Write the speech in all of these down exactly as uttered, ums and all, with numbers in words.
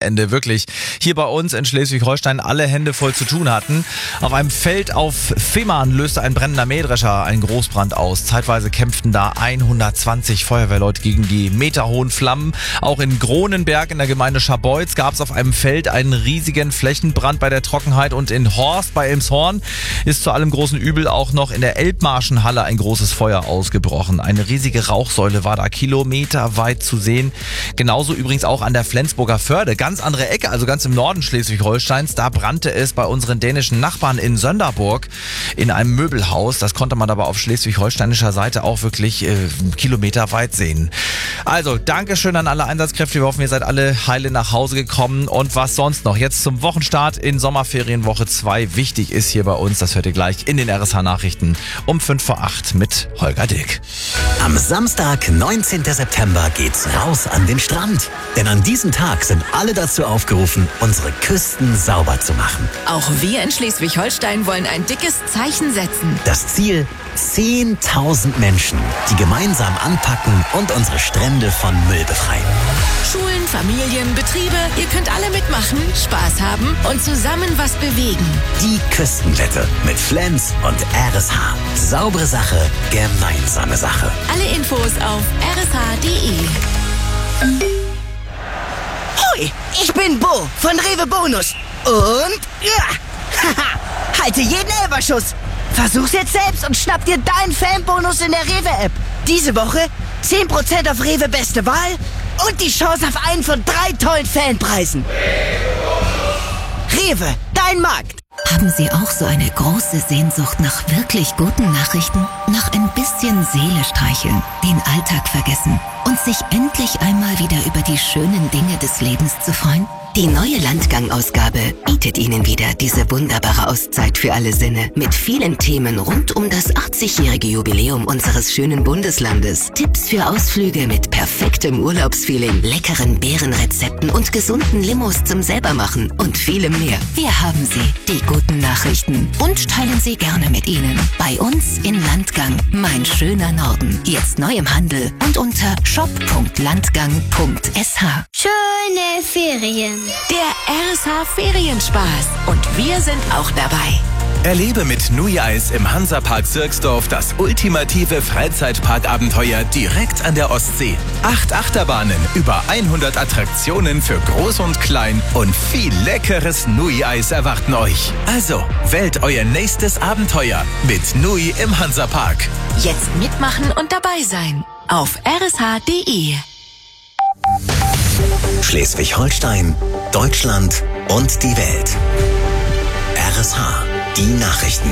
Wochenende wirklich hier bei uns in Schleswig-Holstein alle Hände voll zu tun hatten. Auf einem Feld auf Fehmarn löste ein brennender Mähdrescher einen Großbrand aus. Zeitweise kämpften da hundertzwanzig Feuerwehrleute gegen die meterhohen Flammen. Auch in Gronenberg in der Gemeinde Scharbeutz gab es auf einem Feld einen riesigen Flächenbrand bei der Trockenheit und in Horst bei Elmshorn ist zu allem großen Übel auch noch in der Elbmarschenhalle ein großes Feuer ausgebrochen. Eine riesige Rauchsäule war da kilometerweit zu sehen. Genauso übrigens auch an der Flensburger Förde. Ganz andere Ecke, also ganz im Norden Schleswig-Holsteins. Da brannte es bei unseren dänischen Nachbarn in Sönderburg in einem Möbelhaus. Das konnte man aber auf schleswig-holsteinischer Seite auch wirklich äh, kilometerweit sehen. Also, Dankeschön an alle Einsatzkräfte. Wir hoffen, ihr seid alle heile nach Hause gekommen. Und was sonst noch? Jetzt zum Wochenstart in Sommerferienwoche zwei. Wichtig ist hier bei uns, das hört ihr gleich in den R S H-Nachrichten um fünf vor acht mit Holger Dilk. Am Samstag, neunzehnten September, geht's raus an den Strand. Denn an diesem Tag sind alle dazu aufgerufen, unsere Küsten sauber zu machen. Auch wir in Schleswig-Holstein wollen ein dickes Zeichen setzen. Das Ziel: zehntausend Menschen, die gemeinsam anpacken und unsere Strände von Müll befreien. Schulen, Familien, Betriebe, ihr könnt alle mitmachen, Spaß haben und zusammen was bewegen. Die Küstenwette mit Flens und R S H. Saubere Sache, gemeinsame Sache. Alle Infos auf r s h punkt d e. Hoi, ich bin Bo von Rewe Bonus. Und ja, haha, halte jeden Elberschuss. Versuch's jetzt selbst und schnapp dir deinen Fanbonus in der Rewe-App. Diese Woche zehn Prozent auf Rewe Beste Wahl und die Chance auf einen von drei tollen Fanpreisen. Rewe, dein Markt. Haben Sie auch so eine große Sehnsucht nach wirklich guten Nachrichten? Nach ein bisschen Seele streicheln, den Alltag vergessen und sich endlich einmal wieder über die schönen Dinge des Lebens zu freuen? Die neue Landgang-Ausgabe bietet Ihnen wieder diese wunderbare Auszeit für alle Sinne mit vielen Themen rund um das achtzigjährige Jubiläum unseres schönen Bundeslandes. Tipps für Ausflüge mit perfektem Urlaubsfeeling, leckeren Beerenrezepten und gesunden Limos zum Selbermachen und vielem mehr. Wir haben sie, die guten Nachrichten, und teilen sie gerne mit Ihnen. Bei uns in Landgang, mein schöner Norden. Jetzt neu im Handel und unter shop punkt landgang punkt s h. Schöne Ferien. Der R S H Ferienspaß. Und wir sind auch dabei. Erlebe mit Nui Eis im Hansapark Sirksdorf das ultimative Freizeitparkabenteuer direkt an der Ostsee. Acht Achterbahnen, über hundert Attraktionen für Groß und Klein und viel leckeres Nui Eis erwarten euch. Also, wählt euer nächstes Abenteuer mit Nui im Hansapark. Jetzt mitmachen und dabei sein. Auf r s h punkt d e. Schleswig-Holstein, Deutschland und die Welt. R S H, die Nachrichten.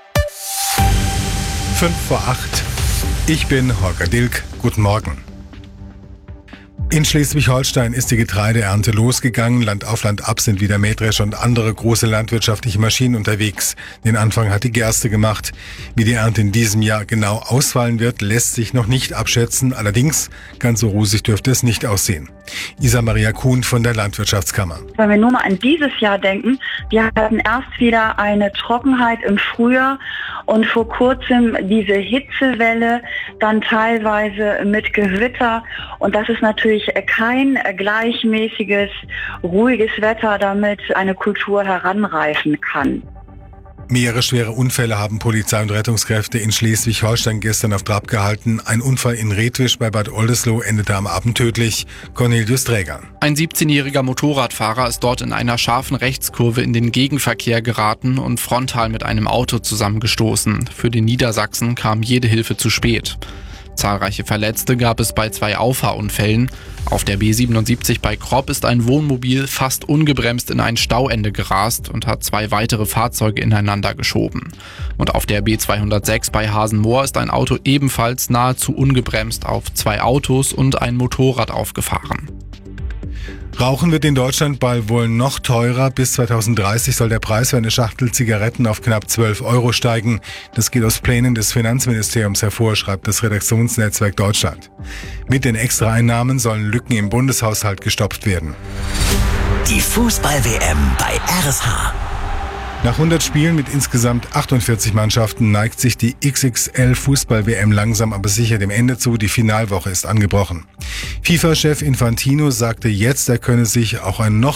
Fünf vor acht. Ich bin Holger Dilk. Guten Morgen. In Schleswig-Holstein ist die Getreideernte losgegangen. Land auf Land ab sind wieder Mähdrescher und andere große landwirtschaftliche Maschinen unterwegs. Den Anfang hat die Gerste gemacht. Wie die Ernte in diesem Jahr genau ausfallen wird, lässt sich noch nicht abschätzen. Allerdings, ganz so rosig dürfte es nicht aussehen. Isa Maria Kuhn von der Landwirtschaftskammer. Wenn wir nur mal an dieses Jahr denken, wir hatten erst wieder eine Trockenheit im Frühjahr und vor kurzem diese Hitzewelle, dann teilweise mit Gewitter. Und das ist natürlich kein gleichmäßiges, ruhiges Wetter, damit eine Kultur heranreifen kann. Mehrere schwere Unfälle haben Polizei und Rettungskräfte in Schleswig-Holstein gestern auf Trab gehalten. Ein Unfall in Redwisch bei Bad Oldesloe endete am Abend tödlich. Cornelius Träger. Ein siebzehnjähriger Motorradfahrer ist dort in einer scharfen Rechtskurve in den Gegenverkehr geraten und frontal mit einem Auto zusammengestoßen. Für den Niedersachsen kam jede Hilfe zu spät. Zahlreiche Verletzte gab es bei zwei Auffahrunfällen. Auf der B siebenundsiebzig bei Kropp ist ein Wohnmobil fast ungebremst in ein Stauende gerast und hat zwei weitere Fahrzeuge ineinander geschoben. Und auf der B zweihundertsechs bei Hasenmoor ist ein Auto ebenfalls nahezu ungebremst auf zwei Autos und ein Motorrad aufgefahren. Rauchen wird in Deutschland bald wohl noch teurer. Bis zweitausenddreißig soll der Preis für eine Schachtel Zigaretten auf knapp zwölf Euro steigen. Das geht aus Plänen des Finanzministeriums hervor, schreibt das Redaktionsnetzwerk Deutschland. Mit den Extraeinnahmen sollen Lücken im Bundeshaushalt gestopft werden. Die Fußball-W M bei R S H. Nach hundert Spielen mit insgesamt achtundvierzig Mannschaften neigt sich die X X L-Fußball-W M langsam aber sicher dem Ende zu. Die Finalwoche ist angebrochen. FIFA-Chef Infantino sagte jetzt, er könne sich auch ein noch